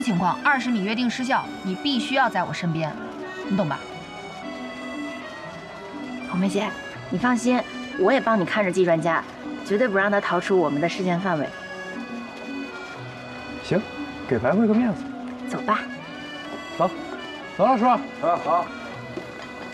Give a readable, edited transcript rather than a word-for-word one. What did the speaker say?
情况，20米约定失效，你必须要在我身边，你懂吧？ 红梅姐，你放心，我也帮你看着季专家，绝对不让他逃出我们的视线范围。 行，给白慧个面子。 走吧。 走，走，老叔。 啊，好。